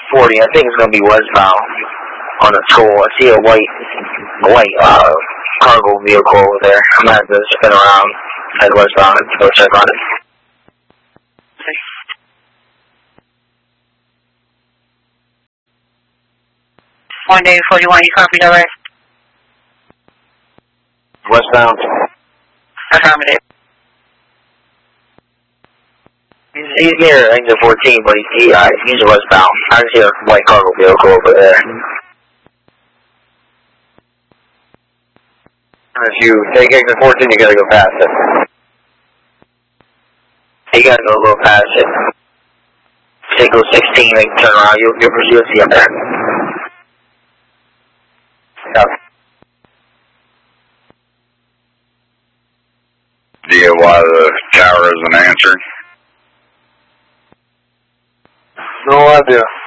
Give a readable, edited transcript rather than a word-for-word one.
40, I think it's going to be westbound on the toll. I see a white cargo vehicle over there. I'm going to have to spin around, head westbound, and go check on it. One day 41, you copy that, right? Westbound. Affirmative. He's near exit 14, but he's westbound. I see a white cargo vehicle over there. If you take exit 14, you gotta go past it. You gotta go past it. Take go 16, then turn around. You'll see him there. Copy. Do you know why the tower isn't answering? No idea.